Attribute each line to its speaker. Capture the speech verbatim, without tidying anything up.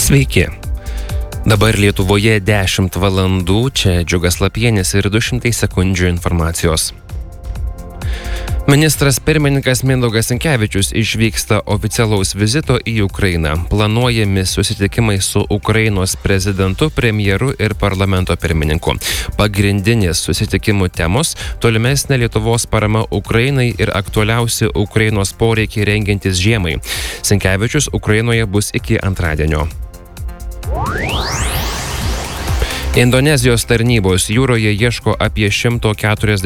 Speaker 1: Sveiki. Dabar Lietuvoje dešimt valandų, čia Džiugas Lapienis ir du šimtai sekundžių informacijos. Ministras pirmininkas Mindaugas Sinkevičius išvyksta oficialaus vizito į Ukrainą. Planuojami susitikimai su Ukrainos prezidentu, premjeru ir parlamento pirmininku. Pagrindinės susitikimų temos – tolimesnė Lietuvos parama Ukrainai ir aktualiausi Ukrainos poreikiai rengiantis žiemai. Sinkevičius Ukrainoje bus iki antradienio. Indonezijos tarnybos jūroje ieško apie šimto keturiasdešimt